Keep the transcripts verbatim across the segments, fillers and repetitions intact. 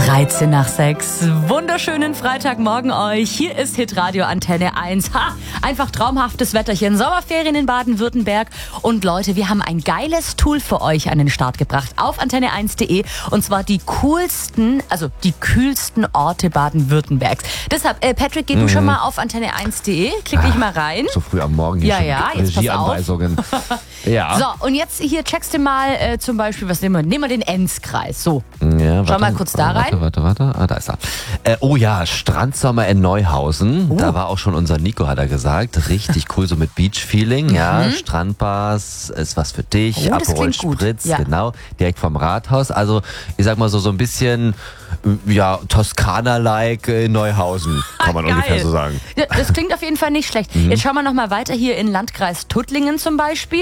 dreizehn nach sechs. Wunderschönen Freitagmorgen euch. Hier ist Hitradio Antenne eins. Ha, einfach traumhaftes Wetterchen. Sommerferien in Baden-Württemberg. Und Leute, wir haben ein geiles Tool für euch an den Start gebracht auf antenne eins punkt de. Und zwar die coolsten, also die kühlsten Orte Baden-Württembergs. Deshalb, äh, Patrick, geh du mhm. schon mal auf antenne eins punkt de. Klick dich mal rein. So früh am Morgen hier ja, schon ja, jetzt Regieanweisungen. Ja. So, und jetzt hier checkst du mal äh, zum Beispiel, was nehmen wir? Nehmen wir den Enzkreis. So, ja, schau mal kurz da rein. Warte, warte, warte. Ah, da ist er. Äh, oh ja, Strandsommer in Neuhausen. Uh. Da war auch schon unser Nico, hat er gesagt. Richtig cool, so mit Beach-Feeling. Ja, mhm. Strandbars ist was für dich. Oh, Aperol Spritz, ja. genau. Direkt vom Rathaus. Also, ich sag mal so, so ein bisschen, ja, Toskana-like in Neuhausen. Kann man Geil. ungefähr so sagen. Ja, das klingt auf jeden Fall nicht schlecht. Mhm. Jetzt schauen wir noch mal weiter hier in Landkreis Tuttlingen zum Beispiel.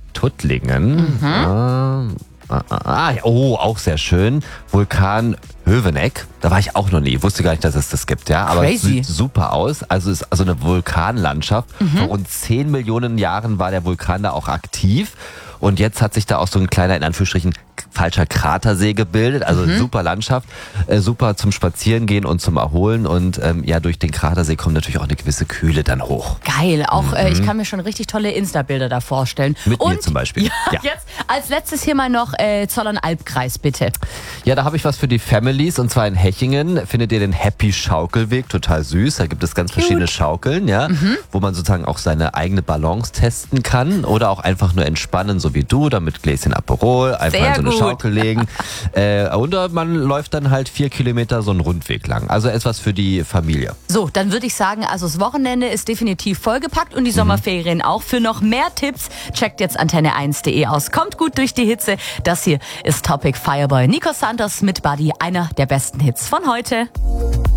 Tuttlingen? Mhm. Ah, ah, ah, oh, auch sehr schön. Vulkan Höveneck. Da war ich auch noch nie. Wusste gar nicht, dass es das gibt. Ja, aber es sieht super aus. Also es ist also eine Vulkanlandschaft. Mhm. Vor rund zehn Millionen Jahren war der Vulkan da auch aktiv. Und jetzt hat sich da auch so ein kleiner, in Anführungsstrichen, falscher Kratersee gebildet. Also mhm. super Landschaft, äh, super zum Spazierengehen und zum Erholen. Und ähm, ja, durch den Kratersee kommt natürlich auch eine gewisse Kühle dann hoch. Geil. Auch mhm. äh, ich kann mir schon richtig tolle Insta-Bilder da vorstellen. Mit und, mir zum Beispiel. Ja, ja. Jetzt als letztes hier mal noch äh, Zollern-Albkreis, bitte. Ja, da habe ich was für die Families. Und zwar in Hechingen findet ihr den Happy Schaukelweg. Total süß. Da gibt es ganz Cute. verschiedene Schaukeln, ja, mhm. wo man sozusagen auch seine eigene Balance testen kann. Oder auch einfach nur entspannen, so wie du, da mit Gläschen Aperol, einfach Sehr in so eine gut. Schaukel legen. äh, und man läuft dann halt vier Kilometer so einen Rundweg lang. Also etwas für die Familie. So, dann würde ich sagen, also das Wochenende ist definitiv vollgepackt und die Sommerferien mhm. auch. Für noch mehr Tipps checkt jetzt antenne eins punkt de aus. Kommt gut durch die Hitze. Das hier ist Topic Fireboy. Nico Santos mit Buddy, einer der besten Hits von heute.